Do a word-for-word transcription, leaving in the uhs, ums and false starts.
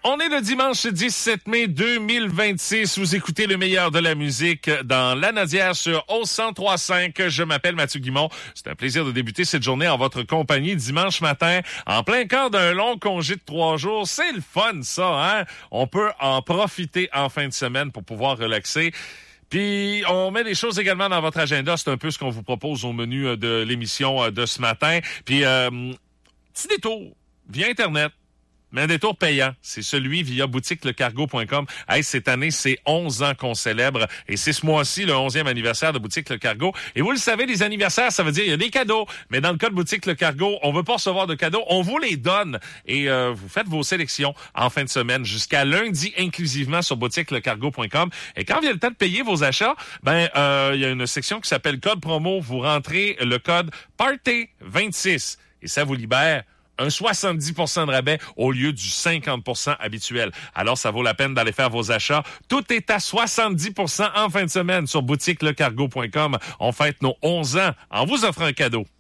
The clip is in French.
On est le dimanche dix-sept mai deux mille vingt-six. Vous écoutez le meilleur de la musique dans La Nadière sur O cent trois cinq. Je m'appelle Mathieu Guimond. C'est un plaisir de débuter cette journée en votre compagnie dimanche matin, en plein cœur d'un long congé de trois jours. C'est le fun, ça, hein? On peut en profiter en fin de semaine pour pouvoir relaxer. Puis, on met des choses également dans votre agenda. C'est un peu ce qu'on vous propose au menu de l'émission de ce matin. Puis, euh, petit détour via Internet. Mais un détour payant, c'est celui via boutique le cargo point com. Hey, cette année, c'est onze ans qu'on célèbre et c'est ce mois-ci le onzième anniversaire de Boutique Le Cargo. Et vous le savez, les anniversaires, ça veut dire il y a des cadeaux. Mais dans le cas de Boutique Le Cargo, on veut pas recevoir de cadeaux, on vous les donne. Et euh, vous faites vos sélections en fin de semaine jusqu'à lundi inclusivement sur boutique le cargo point com. Et quand vient le temps de payer vos achats, ben euh, il y a une section qui s'appelle Code promo. Vous rentrez le code Party vingt-six et ça vous libère un soixante-dix pour cent de rabais au lieu du cinquante pour cent habituel. Alors, ça vaut la peine d'aller faire vos achats. Tout est à soixante-dix pour cent en fin de semaine sur boutique le cargo point com. On fête nos onze ans en vous offrant un cadeau.